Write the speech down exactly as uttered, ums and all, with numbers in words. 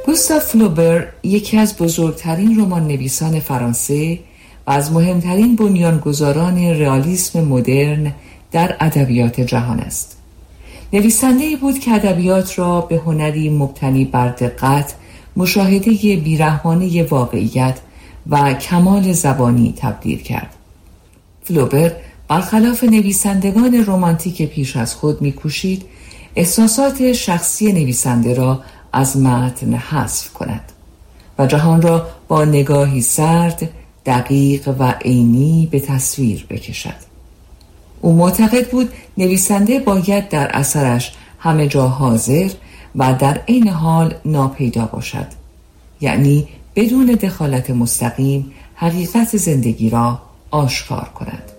گوستاو فلوبر یکی از بزرگترین رمان نویسان فرانسه و از مهمترین بنیانگذاران رئالیسم مدرن در ادبیات جهان است. نویسنده‌ای بود که ادبیات را به هنری مبتنی بر دقت، مشاهده بیرحمانه واقعیت و کمال زبانی تبدیل کرد. فلوبر برخلاف نویسندگان رمانتیک پیش از خود می‌کوشید احساسات شخصی نویسنده را از متن حذف کند و جهان را با نگاهی سرد، دقیق و عینی به تصویر بکشد. او معتقد بود نویسنده باید در اثرش همه جا حاضر و در عین حال ناپیدا باشد، یعنی بدون دخالت مستقیم حقیقت زندگی را آشکار کند.